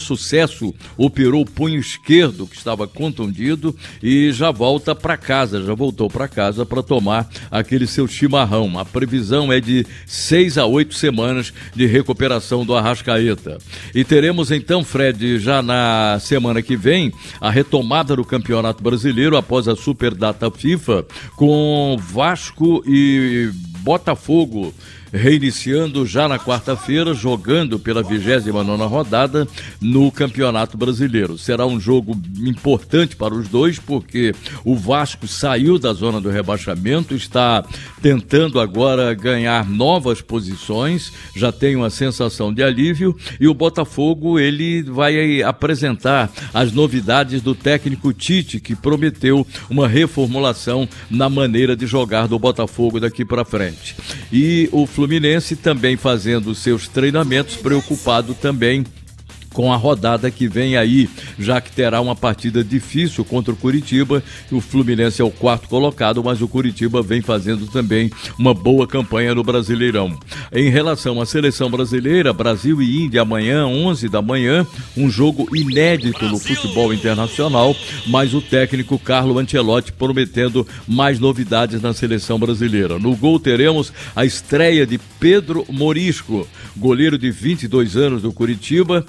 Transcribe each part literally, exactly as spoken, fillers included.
sucesso, operou o punho esquerdo, que estava contundido, e já volta para casa, já voltou para casa para tomar aquele seu chimarrão. A previsão é de seis a oito semanas de recuperação do Arrascaeta. E teremos então, Fred, já na semana que vem, a retomada do Campeonato Brasileiro após a Superdata FIFA, com Vasco e Botafogo reiniciando já na quarta-feira, jogando pela vigésima nona rodada no Campeonato Brasileiro. Será um jogo importante para os dois, porque o Vasco saiu da zona do rebaixamento, está tentando agora ganhar novas posições, já tem uma sensação de alívio, e o Botafogo, ele vai apresentar as novidades do técnico Tite, que prometeu uma reformulação na maneira de jogar do Botafogo daqui para frente. E o Fluminense também fazendo seus treinamentos, preocupado também com a rodada que vem aí, já que terá uma partida difícil contra o Curitiba. O Fluminense é o quarto colocado, mas o Curitiba vem fazendo também uma boa campanha no Brasileirão. Em relação à seleção brasileira, Brasil e Índia amanhã, onze da manhã, um jogo inédito no futebol internacional, mas o técnico Carlo Ancelotti prometendo mais novidades na seleção brasileira. No gol teremos a estreia de Pedro Morisco, goleiro de vinte e dois anos do Curitiba.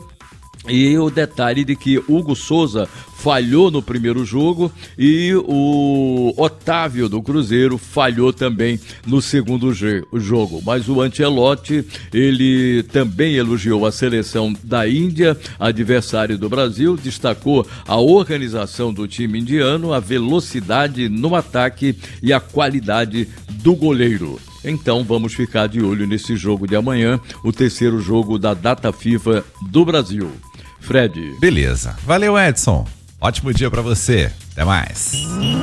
E o detalhe de que Hugo Souza falhou no primeiro jogo e o Otávio do Cruzeiro falhou também no segundo jogo. Mas o Ancelotti, ele também elogiou a seleção da Índia, adversário do Brasil, destacou a organização do time indiano, a velocidade no ataque e a qualidade do goleiro. Então vamos ficar de olho nesse jogo de amanhã, o terceiro jogo da data FIFA do Brasil. Fred. Beleza. Valeu, Edson. Ótimo dia pra você. Até mais.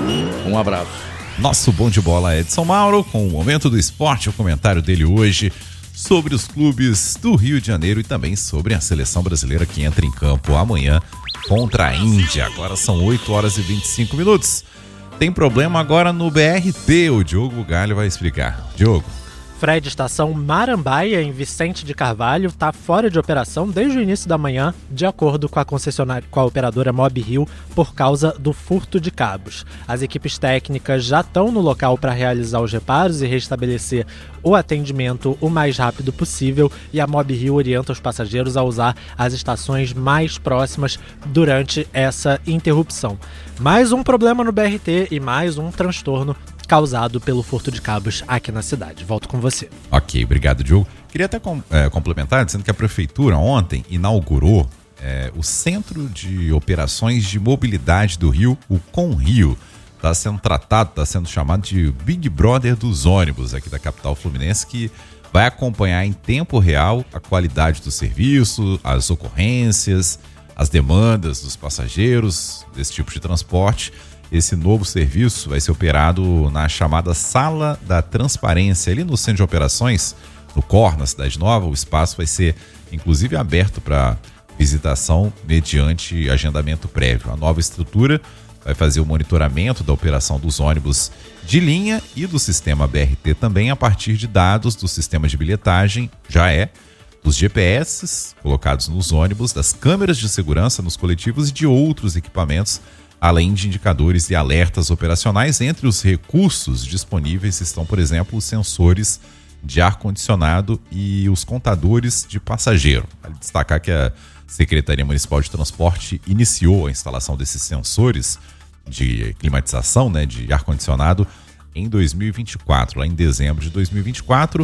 Um abraço. Nosso bom de bola, Edson Mauro, com o Momento do Esporte, o comentário dele hoje sobre os clubes do Rio de Janeiro e também sobre a seleção brasileira que entra em campo amanhã contra a Índia. Agora são oito horas e vinte e cinco minutos. Tem problema agora no B R T, o Diogo Galho vai explicar. Diogo. Fred, estação Marambaia, em Vicente de Carvalho, está fora de operação desde o início da manhã, de acordo com a concessionária, com a operadora Mob Rio, por causa do furto de cabos. As equipes técnicas já estão no local para realizar os reparos e restabelecer o atendimento o mais rápido possível, e a Mob Rio orienta os passageiros a usar as estações mais próximas durante essa interrupção. Mais um problema no B R T e mais um transtorno causado pelo furto de cabos aqui na cidade. Volto com você. Ok, obrigado, Diogo. Queria até com, é, complementar, dizendo que a Prefeitura ontem inaugurou é, o Centro de Operações de Mobilidade do Rio, o Conrio. Está sendo tratado, está sendo chamado de Big Brother dos ônibus aqui da capital fluminense, que vai acompanhar em tempo real a qualidade do serviço, as ocorrências, as demandas dos passageiros desse tipo de transporte. Esse novo serviço vai ser operado na chamada Sala da Transparência, ali no Centro de Operações, no C O R, na Cidade Nova. O espaço vai ser, inclusive, aberto para visitação mediante agendamento prévio. A nova estrutura vai fazer o monitoramento da operação dos ônibus de linha e do sistema B R T também a partir de dados do sistema de bilhetagem, já é, dos G P S colocados nos ônibus, das câmeras de segurança nos coletivos e de outros equipamentos, além de indicadores e alertas operacionais. Entre os recursos disponíveis estão, por exemplo, os sensores de ar-condicionado e os contadores de passageiro. Vale destacar que a Secretaria Municipal de Transporte iniciou a instalação desses sensores de climatização, né, de ar-condicionado, em dois mil e vinte e quatro, lá em dezembro de dois mil e vinte e quatro,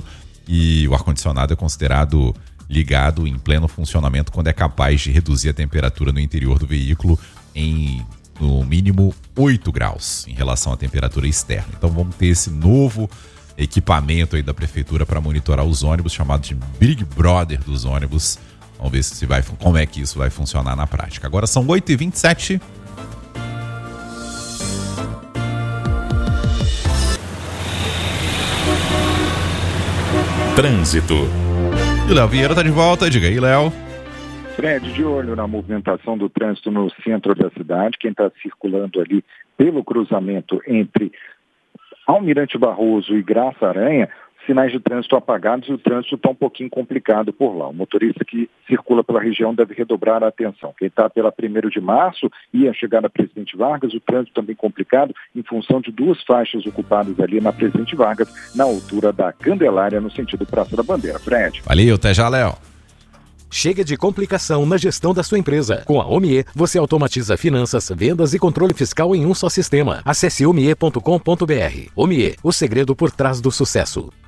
e o ar-condicionado é considerado ligado em pleno funcionamento quando é capaz de reduzir a temperatura no interior do veículo em no mínimo oito graus em relação à temperatura externa. Então vamos ter esse novo equipamento aí da prefeitura para monitorar os ônibus, chamado de Big Brother dos ônibus. Vamos ver se vai, como é que isso vai funcionar na prática. Agora são oito e vinte e sete. Trânsito. E o Léo Vieira está de volta. Diga aí, Léo. Fred, de olho na movimentação do trânsito no centro da cidade, quem está circulando ali pelo cruzamento entre Almirante Barroso e Graça Aranha, sinais de trânsito apagados e o trânsito está um pouquinho complicado por lá. O motorista que circula pela região deve redobrar a atenção. Quem está pela primeiro de março e a chegada a Presidente Vargas, o trânsito também complicado em função de duas faixas ocupadas ali na Presidente Vargas, na altura da Candelária, no sentido Praça da Bandeira. Fred. Valeu, até já, Léo. Chega de complicação na gestão da sua empresa. Com a Omie, você automatiza finanças, vendas e controle fiscal em um só sistema. Acesse omie ponto com ponto br. Omie, o segredo por trás do sucesso.